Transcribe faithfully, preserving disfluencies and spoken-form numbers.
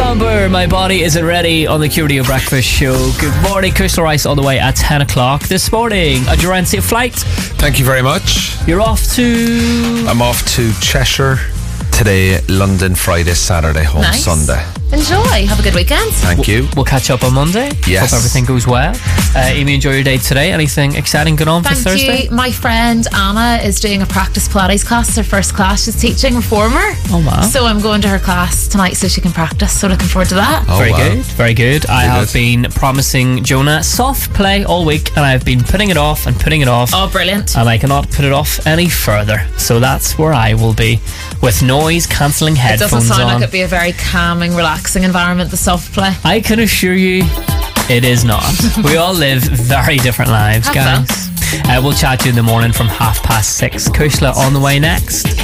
Amber, My Body Isn't Ready on the Q Radio Breakfast Show. Good morning, Crystal Rice, all the way at ten o'clock this morning. A Durant safe flight. Thank you very much. You're off to... I'm off to Cheshire today, London Friday, Saturday, home Nice. Sunday. Enjoy. Have a good weekend. Thank you. We'll catch up on Monday. Yes. Hope everything goes well. Uh, Amy, enjoy your day today. Anything exciting going on Thank for Thursday? you. My friend Anna is doing a practice Pilates class. It's her first class. She's teaching reformer. Oh, wow. So I'm going to her class tonight so she can practice. So looking forward to that. Oh, Very wow. good, very good. I Very have good. been promising Jonah soft play all week, and I've been putting it off and putting it off. Oh, brilliant. And I cannot put it off any further. So that's where I will be, with noise cancelling It headphones doesn't sound on. like it'd be a very calming, relaxing environment, the soft play. I can assure you, it is not. We all live very different lives, Have guys. Uh, we'll chat to you in the morning from half past six. Kushla on the way next.